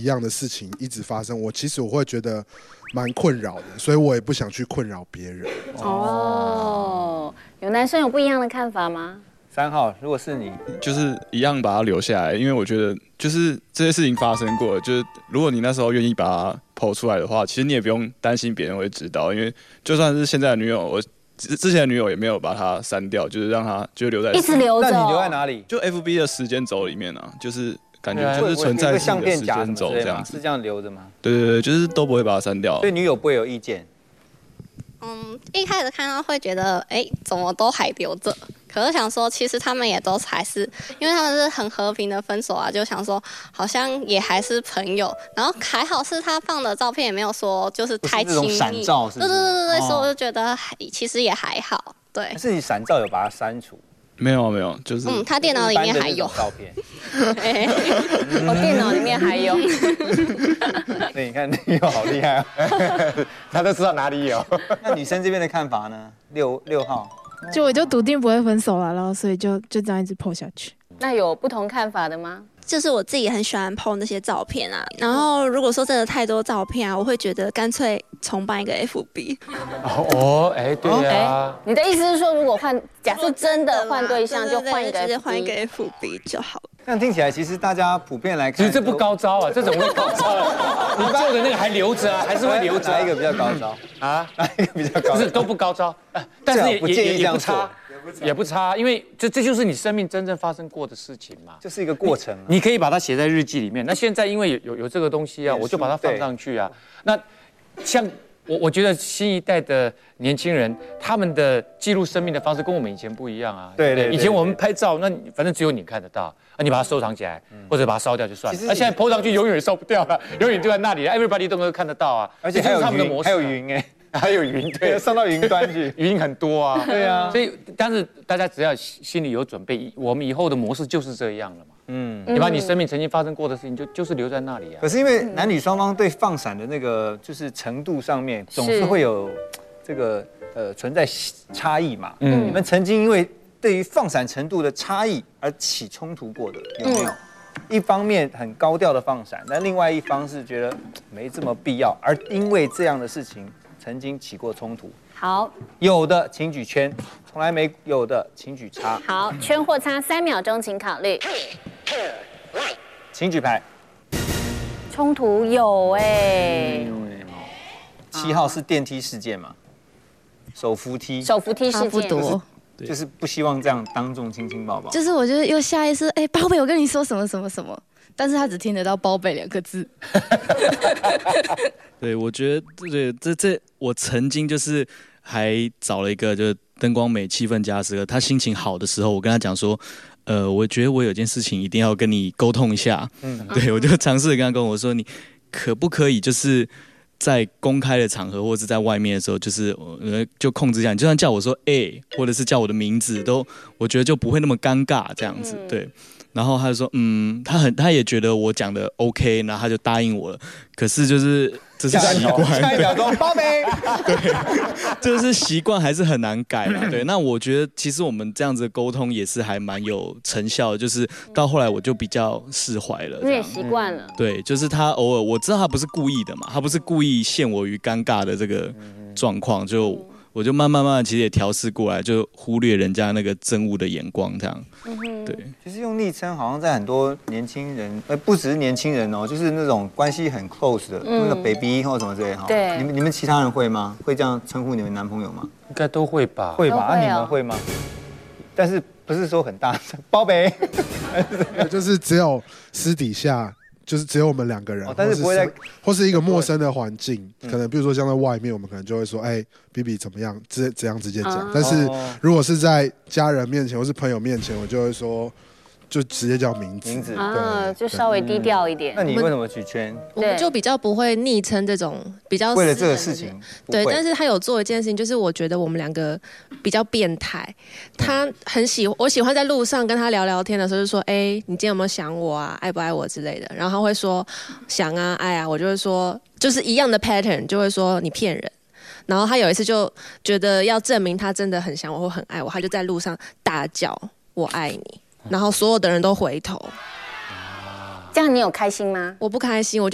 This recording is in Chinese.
一样的事情一直发生，其实我会觉得蛮困扰的，所以我也不想去困扰别人。 哦，有男生有不一样的看法吗 ？3号，如果是你， 就是一样把它留下来，因为我觉得就是这些事情发生过了，就是如果你那时候愿意把它剖出来的话，其实你也不用担心别人会知道，因为就算是现在的女友，我之前的女友也没有把它删掉，就是让它就留在一直留着。 那你留在哪里？ 就 FB 的时间轴里面啊，就是感觉就是存在相片时间轴这样子， 是这样留着吗？ 对，就是都不会把它删掉。 所以女友不会有意见。 一开始看到会觉得，怎么都还留着？可是想说，其实他们也都还是，因为他们是很和平的分手啊，就想说好像也还是朋友。然后还好是他放的照片也没有说就是太亲密， 闪照是不是？ 对，所以我就觉得其实也还好。对， 可是你闪照有把它删除？ 没有，就是他电脑里面还有照片。 我电脑里面还有。 对，你看女友好厉害啊，他都知道哪里有。那女生这边的看法呢？6号， 我就笃定不会分手了，然后所以就这样一直 po 下去。 那有不同看法的吗？ 就是我自己很喜欢 po 那些照片啊，然后如果说真的太多照片啊，我会觉得干脆重办一个 FB。 对啊。 你的意思是说，如果假设真的换对象，就换一个 FB， 直接换一个 FB 就好了。 这样听起来，其实大家普遍来看， 其实这不高招啊，这怎么会高招啊？你旧的那个还留着啊，还是会留着。 哪一个比较高招啊？哪一个比较高招？ 不是都不高招，但是也不差。也不差，因为这就是你生命真正发生过的事情嘛， 就是一个过程。 你可以把它写在日记里面。那现在因为有这个东西啊，我就把它放上去啊。那像我觉得新一代的年轻人，他们的记录生命的方式跟我们以前不一样啊。 对， 以前我们拍照，那反正只有你看得到，你把它收藏起来，或者把它烧掉就算了。那现在 po 上去永远烧不掉了，永远就在那里 ，everybody 都能看得到啊。 而且还有云，还有云还有云，对， 上到云端去， 云很多啊。 对啊， 所以但是大家只要心里有准备，我们以后的模式就是这样了嘛。你把你生命曾经发生过的事情就是留在那里啊。 可是因为男女双方对放闪的那个就是程度上面，总是会有这个存在差异嘛。你们曾经因为对于放闪程度的差异而起冲突过的有没有？一方面很高调的放闪，但另外一方是觉得没这么必要，而因为这样的事情曾经起过冲突。 好， 有的请举圈，从来没有的请举叉。 好，圈或叉3秒钟，请考虑。 请举牌。 冲突有 7号是电梯事件嘛？手扶梯事件。 就是不希望这样当众亲亲抱抱。 就是我觉得又下意识，宝贝，我跟你说什么什么什么，但是他只听得到宝贝2个字。 对，我觉得这我曾经就是还找了一个就是灯光美、气氛佳时刻，他心情好的时候，我跟他讲说，我觉得我有件事情一定要跟你沟通一下。对，我就尝试跟他沟通，我说你可不可以就是在公开的场合或是在外面的时候，就是就控制一下，你就算叫我说或者是叫我的名字，都我觉得就不会那么尴尬这样子。对，然后他就说，他也觉得我讲的 OK， 然后他就答应我了。可是就是这是习惯， 下一秒钟宝贝， 对，这是习惯还是很难改啦。对，那我觉得其实我们这样子的沟通也是还蛮有成效的，就是到后来我就比较释怀了， 你也习惯了。 对，就是他偶尔我知道他不是故意的嘛，他不是故意陷我于尴尬的这个状况，就我就慢慢其实也调试过来，就忽略人家那个憎恶的眼光这样。对， 其实用昵称好像在很多年轻人，不只是年轻人哦，就是那种关系很 close 的，那个 baby 或什么之类哈。 对， 你们其他人会吗？会这样称呼你们男朋友吗？ 应该都会吧。 会吧？你们会吗？但是不是说很大声，宝贝， 就是只有私底下。就是只有我们2个人， 但是不会或是一个陌生的环境，可能比如说像在外面，我们可能就会说，BB 怎么样，这样直接讲。但是如果是在家人面前或是朋友面前，我就会说，就直接叫名字就稍微低调一点。 那你为什么举圈？ 我们就比较不会昵称这种比较为了这个事情， 对。但是他有做一件事情，就是我觉得我们2个比较变态。他我喜欢在路上跟他聊天的时候，就说，你今天有没有想我啊？爱不爱我之类的。然后他会说想啊，爱啊。我就会说，就是一样的 pattern， 就会说你骗人。然后他有一次就觉得要证明他真的很想我或很爱我，他就在路上大叫我爱你。然后所有的人都回头， 这样你有开心吗？ 我不开心，